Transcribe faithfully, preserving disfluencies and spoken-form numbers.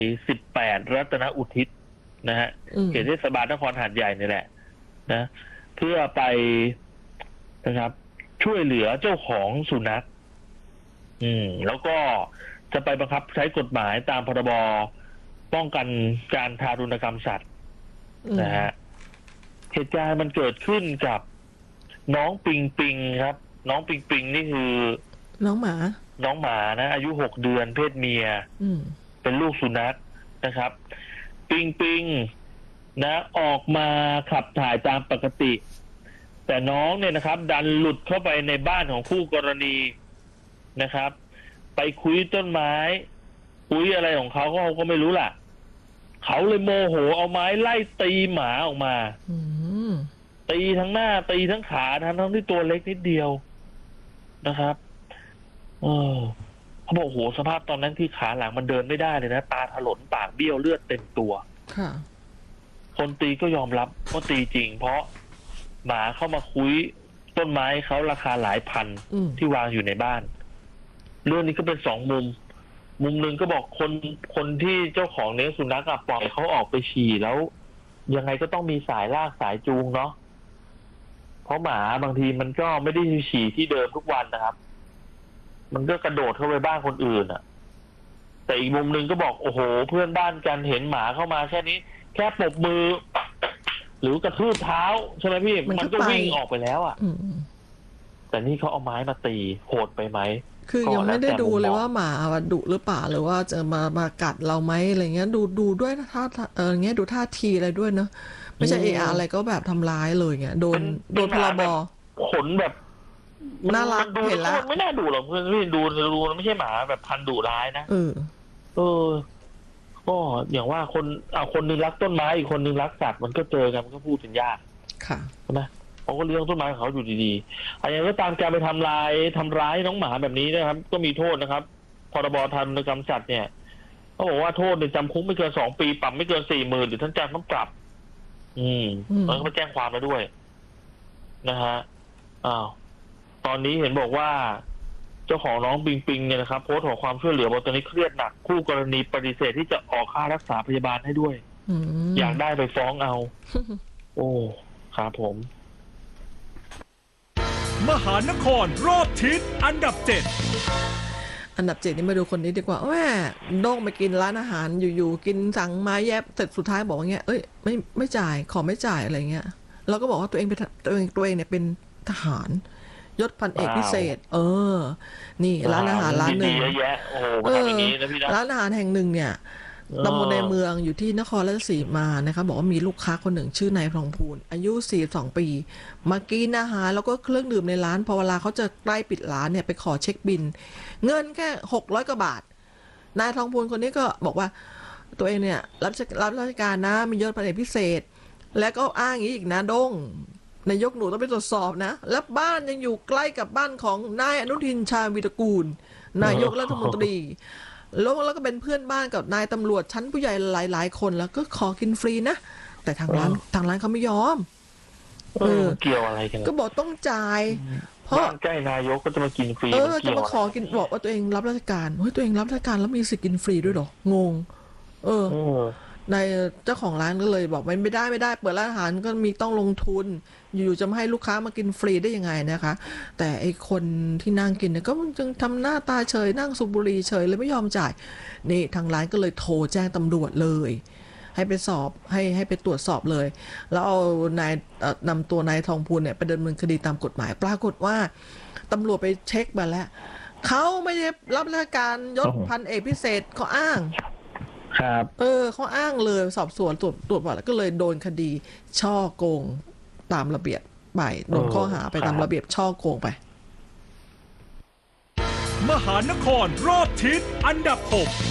สิบแปดรัตนอุทิศนะฮะเขตเทศบาลนครหาดใหญ่นี่แหละนะเพื่อไปนะครับช่วยเหลือเจ้าของสุนัขอืมแล้วก็จะไปบังคับใช้กฎหมายตามพรบป้องกันการทารุณกรรมสัตว์นะฮะเหตุการณ์มันเกิดขึ้นกับน้องปิงปิงครับน้องปิงปิงนี่คือน้องหมาน้องหมานะอายุหกเดือนเพศเมียเป็นลูกสุนัขนะครับ ปิงปิงนะออกมาขับถ่ายตามปกติแต่น้องเนี่ยนะครับดันหลุดเข้าไปในบ้านของคู่กรณีนะครับ ไปคุยต้นไม้คุยอะไรของเขาเขาก็ไม่รู้ล่ะเขาเลยโมโหเอาไม้ไล่ตีหมาออกมาตีทั้งหน้าตีทั้งขาทั้งทั้งที่ตัวเล็กนิดเดียวนะครับเออเขาบอกโหสภาพตอนนั้นที่ขาหลังมันเดินไม่ได้เลยนะตาถลนปากเบี้ยวเลือดเต็มตัวคนตีก็ยอมรับว่าตีจริงเพราะหมาเข้ามาคุยต้นไม้เขาราคาหลายพันที่วางอยู่ในบ้านเรื่องนี้ก็เป็นสองมุมมุมหนึ่งก็บอกคนคนที่เจ้าของเลี้ยงสุนัขปล่อยเขาออกไปฉี่แล้วยังไงก็ต้องมีสายลากสายจูงเนาะเพราะหมาบางทีมันก็ไม่ได้ฉี่ที่เดิมทุกวันนะครับมันก็กระโดดเข้าไปบ้านคนอื่นอ่ะแต่อีกมุมหนึ่งก็บอกโอ้โหเพื่อนบ้านกันเห็นหมาเข้ามาแค่นี้แค่ปรบมือหรือกระทืบเท้าใช่ไหมพี่มันก็วิ่งออกไปแล้วอ่ะแต่นี่เขาเอาไม้มาตีโหดไปไหมคือยังไม่ได้ดูเลยว่าหมาดุหรือเปล่าหรือว่าจะมามากัดเราไหมอะไรเงี้ยดูดูด้วยท่าเออเงี้ยดูท่าทีอะไรด้วยเนาะไม่ใช่เอออะไรก็แบบทำร้ายเลยเงี้ยโดนโดนพลบขนแบบน่ารักเห็นแล้วไม่น่าดุหรอกเพื่อนพี่ดูดูไม่ใช่หมาแบบพันดุร้ายนะเออเออก็อย่างว่าคนเอาคนนึงรักต้นไม้อีกคนนึงรักสัตว์มันก็เจอกันมันก็พูดกันยากค่ะใช่ไหมเขาก็เลี้ยงต้นไม้ของเขาอยู่ดีๆอะไรก็ตามการไปทำลายทำร้ายน้องหมาแบบนี้นะครับก็มีโทษนะครับพรบทารุณกรรมสัตว์เนี่ยเขาบอกว่าโทษเนี่ยจำคุกไม่เกินสองปีปรับไม่เกินสี่หมื่นหรือทั้งจำทั้งปรับอืมแล้วก็ไปแจ้งความแล้วด้วยนะฮะอ้าวตอนนี้เห็นบอกว่าเจ้าของน้องปิงปิงเนี่ยนะครับโพสต์ขอความช่วยเหลือบอกตอนนี้เครียดหนักคู่กรณีปฏิเสธที่จะออกค่ารักษาพยาบาลให้ด้วยอยากได้ไปฟ้องเอาโอ้ครับผมมหานครรอบทิศอันดับเจ็ดอันดับเจ็ดนี่มาดูคนนี้ดีกว่าแม่โด่งไปกินร้านอาหารอยู่ๆกินสั่งมาแยบเสร็จสุดท้ายบอกว่าเงี้ยเอ้ยไม่ไม่จ่ายขอไม่จ่ายอะไรเงี้ยแล้วก็บอกว่าตัวเองเป็นตัวเองตัวเองเนี่ยเป็นทหารยศพันเอกพิเศษเออนี่ร้านอาหารร้านหนึ่งเออร้านอาหารแห่งหนึ่งเนี่ยตำบลในเมืองอยู่ที่นครราชสีมานะคะบอกว่ามีลูกค้าคนหนึ่งชื่อนายทองพูนอายุสี่สิบสองปีมากินอาหารแล้วก็เครื่องดื่มในร้านพอเวลาเขาจะใกล้ปิดร้านเนี่ยไปขอเช็คบิลเงินแค่หกร้อยกว่าบาทนายทองพูนคนนี้ก็บอกว่าตัวเองเนี่ยรับรับราชการนะมียศพันเอกพิเศษแล้วก็อ้างอย่างนี้อีกนะด้งนายกหนูต้องไปตรวจสอบนะและบ้านยังอยู่ใกล้กับบ้านของนายอนุทินชาญวีรกูลนายกรัฐมนตรีแล้วแล้วก็เป็นเพื่อนบ้านกับนายตำรวจชั้นผู้ใหญ่หลายๆคนแล้วก็ขอกินฟรีนะแต่ทางร้านทางร้านเขาไม่ยอมเออเกี่ยวอะไรกันก็บอกต้องจ่ายเพราะใกล้นายกก็จะมากินฟรีเออจะมาขอกินบอกว่าตัวเองรับราชการเฮ้ยตัวเองรับราชการแล้วมีสิทธิ์กินฟรีด้วยหรองงเออนายเจ้าของร้านก็เลยบอกไม่ไม่ได้ไม่ได้เปิดร้านอาหารก็มีต้องลงทุนอยู่ๆจะมาให้ลูกค้ามากินฟรีได้ยังไงนะคะแต่ไอคนที่นั่งกินเนี่ยก็จึงทำหน้าตาเฉยนั่งสูบบุหรี่เฉยเลยไม่ยอมจ่ายนี่ทางร้านก็เลยโทรแจ้งตำรวจเลยให้ไปสอบให้ให้ไปตรวจสอบเลยแล้วเอานายนำตัวนายทองพูนเนี่ยไปดำเนินคดีตามกฎหมายปรากฏว่าตำรวจไปเช็คมาแล้วเขาไม่ได้รับราชการยศพันเอกพิเศษเขาอ้างครับเออเขาอ้างเลยสอบสวนตรวจตรวจว่าแล้วก็เลยโดนคดีช่อโกงตามระเบียบไปโดนข้อหาไปตามระเบียบช่อโกงไปมหานครรอบทิศอันดับหก